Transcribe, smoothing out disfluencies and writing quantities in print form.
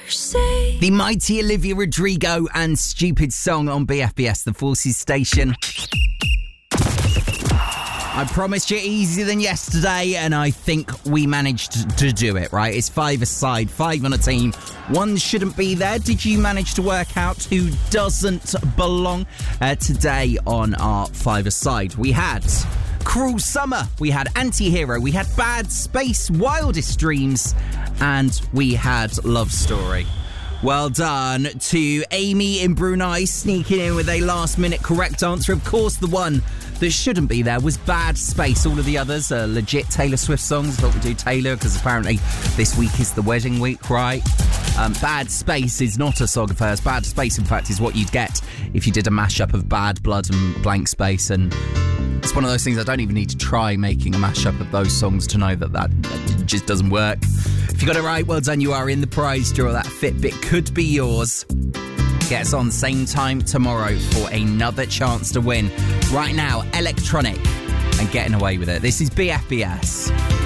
say. The mighty Olivia Rodrigo and Stupid Song on BFBS, the Forces station. I promised you easier than yesterday, and I think we managed to do it, right? It's 5 aside, 5 on a team. One shouldn't be there. Did you manage to work out who doesn't belong? Today on our 5 aside, we had Cruel Summer, we had Anti-Hero, we had Bad Space, Wildest Dreams, and we had Love Story. Well done to Amy in Brunei, sneaking in with a last-minute correct answer. Of course, the one that shouldn't be there was Bad Space. All of the others are legit Taylor Swift songs. I thought we'd do Taylor because apparently this week is the wedding week, right? Bad Space is not a song of hers. Bad Space, in fact, is what you'd get if you did a mashup of Bad Blood and Blank Space. And it's one of those things I don't even need to try making a mashup of those songs to know that just doesn't work. If you got it right, well done. You are in the prize draw. That Fitbit could be yours. Get us on same time tomorrow for another chance to win. Right now, Electronic and Getting Away With It. This is BFBS.